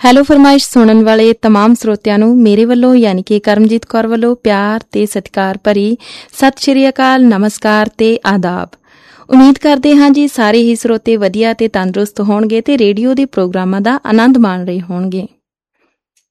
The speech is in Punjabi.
ਹੈਲੋ ਫਰਮਾਇਸ਼ ਸੁਣਨ ਵਾਲੇ ਤਮਾਮ ਸਰੋਤਿਆਂ ਨੂੰ ਮੇਰੇ ਵੱਲੋਂ ਯਾਨੀ ਕਿ ਕਰਮਜੀਤ ਕੌਰ ਵੱਲੋਂ ਪਿਆਰ ਤੇ ਸਤਿਕਾਰ ਭਰੀ ਸਤਿ ਸ਼੍ਰੀ ਅਕਾਲ, ਨਮਸਕਾਰ ਤੇ ਆਦਾਬ। ਉਮੀਦ ਕਰਦੇ ਹਾਂ ਜੀ ਸਾਰੇ ਹੀ ਸਰੋਤੇ ਵਧੀਆ ਤੇ ਤੰਦਰੁਸਤ ਹੋਣਗੇ ਤੇ ਰੇਡੀਓ ਦੇ ਪ੍ਰੋਗਰਾਮਾਂ ਦਾ ਆਨੰਦ ਮਾਣ ਰਹੇ ਹੋਣਗੇ।